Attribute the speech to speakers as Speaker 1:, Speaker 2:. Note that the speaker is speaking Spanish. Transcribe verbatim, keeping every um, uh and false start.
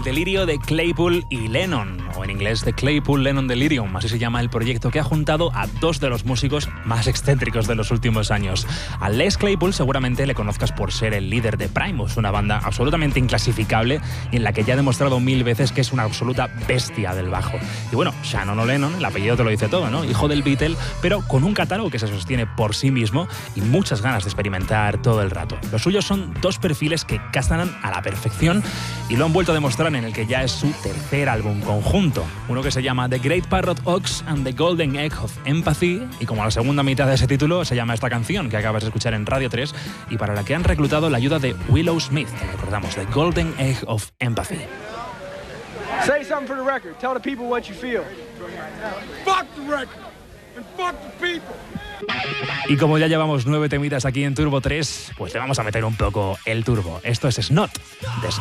Speaker 1: el delirio de Claypool y Lennon, o en inglés The Claypool-Lennon Delirium, así se llama el proyecto que ha juntado a dos de los músicos más excéntricos de los últimos años. A Les Claypool seguramente le conozcas por ser el líder de Primus, una banda absolutamente inclasificable y en la que ya ha demostrado mil veces que es una absoluta bestia del bajo. Y bueno, Shannon O'Lennon, el apellido te lo dice todo, ¿no? Hijo del Beatle, pero con un catálogo que se sostiene por sí mismo y muchas ganas de experimentar todo el rato. Los suyos son dos perfiles que casan a la perfección y lo han vuelto a demostrar en el que ya es su tercer álbum conjunto. Uno que se llama The Great Parrot Ox and the Golden Egg of Empathy, y como la segunda mitad de ese título se llama esta canción que acabas de escuchar en Radio tres y para la que han reclutado la ayuda de Willow Smith, que recordamos, The Golden Egg of Empathy.
Speaker 2: Say something for the record. Tell the people what you feel. Fuck the record and fuck the people.
Speaker 1: Y como ya llevamos nueve temitas aquí en Turbo tres, pues le vamos a meter un poco el turbo. Esto es Snot, de Snot.